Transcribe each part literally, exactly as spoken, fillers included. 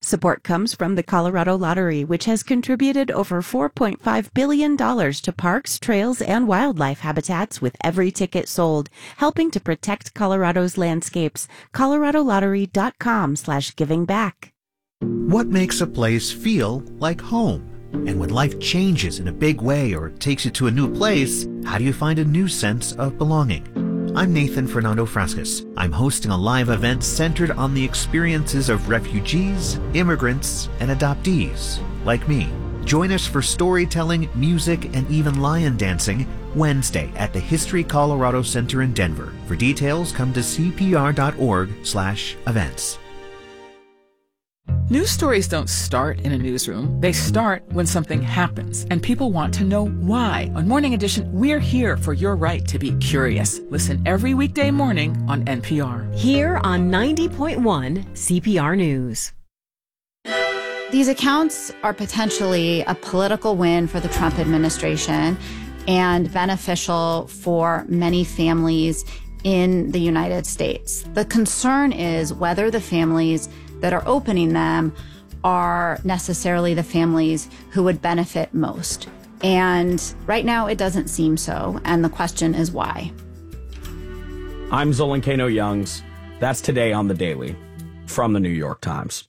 Support comes from the Colorado Lottery, which has contributed over four point five billion dollars to parks, trails, and wildlife habitats with every ticket sold, helping to protect Colorado's landscapes. ColoradoLottery.com slash giving back. What makes a place feel like home? And when life changes in a big way or takes you to a new place, how do you find a new sense of belonging? I'm Nathan Fernando Frascas. I'm hosting a live event centered on the experiences of refugees, immigrants, and adoptees like me. Join us for storytelling, music, and even lion dancing Wednesday at the History Colorado Center in Denver. For details, come to c p r dot org slash events. News stories don't start in a newsroom. They start when something happens, and people want to know why. On Morning Edition, we're here for your right to be curious. Listen every weekday morning on N P R. Here on ninety point one C P R News. These accounts are potentially a political win for the Trump administration and beneficial for many families in the United States. The concern is whether the families that are opening them are necessarily the families who would benefit most. And right now it doesn't seem so. And the question is why. I'm Zolan Kano-Youngs. That's today on The Daily from the New York Times.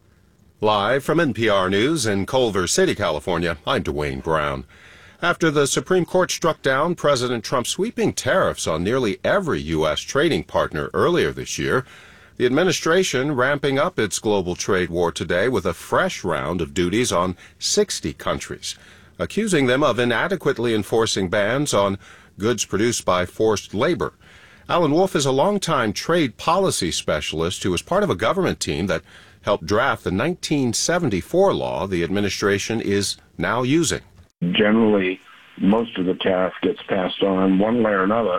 Live from N P R News in Culver City, California, I'm Dwayne Brown. After the Supreme Court struck down President Trump's sweeping tariffs on nearly every U S trading partner earlier this year, the administration ramping up its global trade war today with a fresh round of duties on sixty countries, accusing them of inadequately enforcing bans on goods produced by forced labor. Alan Wolf is a longtime trade policy specialist who was part of a government team that helped draft the nineteen seventy-four law the administration is now using. Generally, most of the tariff gets passed on one way or another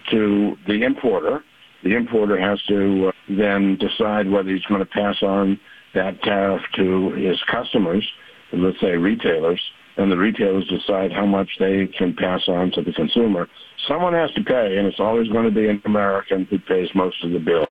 to the importer. The importer has to uh, then decide whether he's going to pass on that tariff to his customers, let's say retailers, and the retailers decide how much they can pass on to the consumer. Someone has to pay, and it's always going to be an American who pays most of the bill.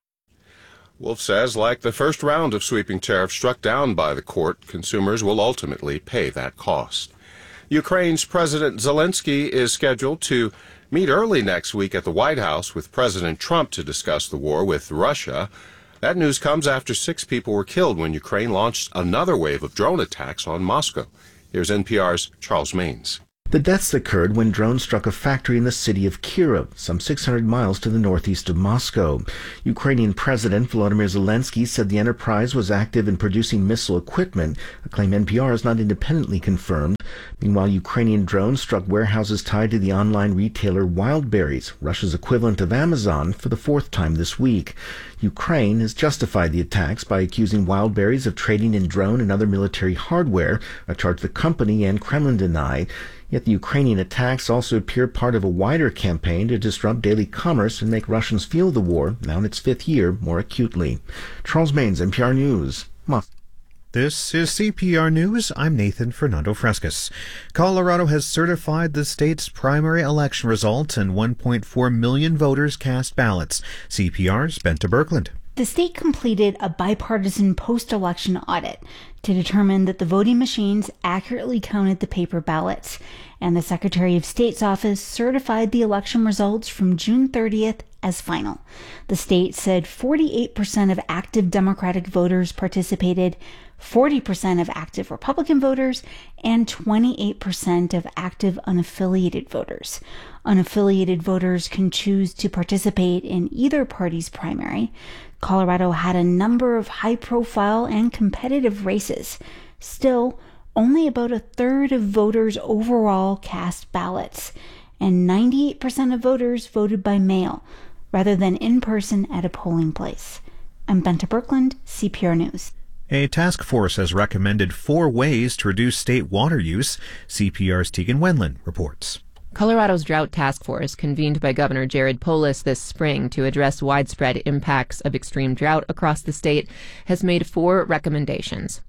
Wolf says, like the first round of sweeping tariffs struck down by the court, consumers will ultimately pay that cost. Ukraine's President Zelensky is scheduled to meet early next week at the White House with President Trump to discuss the war with Russia. That news comes after six people were killed when Ukraine launched another wave of drone attacks on Moscow. Here's N P R's Charles Maines. The deaths occurred when drones struck a factory in the city of Kyiv, some six hundred miles to the northeast of Moscow. Ukrainian President Volodymyr Zelensky said the enterprise was active in producing missile equipment, a claim N P R has not independently confirmed. Meanwhile, Ukrainian drones struck warehouses tied to the online retailer Wildberries, Russia's equivalent of Amazon, for the fourth time this week. Ukraine has justified the attacks by accusing Wildberries of trading in drone and other military hardware, a charge the company and Kremlin deny. Yet the Ukrainian attacks also appear part of a wider campaign to disrupt daily commerce and make Russians feel the war, now in its fifth year, more acutely. Charles Maines, N P R News, Moscow. This is C P R News. I'm Nathan Fernando Frascas. Colorado has certified the state's primary election results, and one point four million voters cast ballots. C P R's Benta Birkeland. The state completed a bipartisan post-election audit to determine that the voting machines accurately counted the paper ballots, and the Secretary of State's office certified the election results from June thirtieth as final. The state said forty-eight percent of active Democratic voters participated, forty percent of active Republican voters, and twenty-eight percent of active unaffiliated voters. Unaffiliated voters can choose to participate in either party's primary. Colorado had a number of high-profile and competitive races. Still, only about a third of voters overall cast ballots, and ninety-eight percent of voters voted by mail, rather than in person at a polling place. I'm Benta Birkeland, C P R News. A task force has recommended four ways to reduce state water use. C P R's Tegan Wendland reports. Colorado's Drought Task Force, convened by Governor Jared Polis this spring to address widespread impacts of extreme drought across the state, has made four recommendations.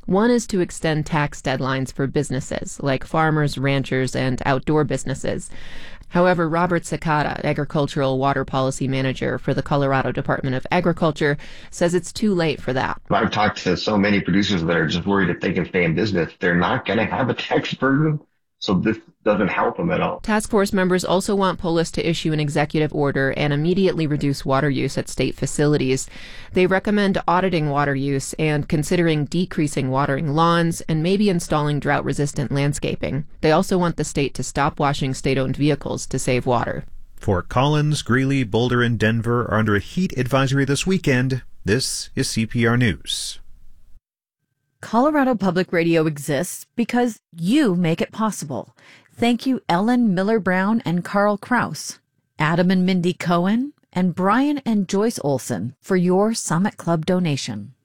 One is to extend tax deadlines for businesses, like farmers, ranchers, and outdoor businesses. However, Robert Cicada, Agricultural Water Policy Manager for the Colorado Department of Agriculture, says it's too late for that. I've talked to so many producers that are just worried if they can stay in business, they're not going to have a tax burden. So this doesn't help them at all. Task force members also want Polis to issue an executive order and immediately reduce water use at state facilities. They recommend auditing water use and considering decreasing watering lawns and maybe installing drought-resistant landscaping. They also want the state to stop washing state-owned vehicles to save water. Fort Collins, Greeley, Boulder, and Denver are under a heat advisory this weekend. This is C P R News. Colorado Public Radio exists because you make it possible. Thank you, Ellen Miller Brown and Carl Kraus, Adam and Mindy Cohen, and Brian and Joyce Olson for your Summit Club donation.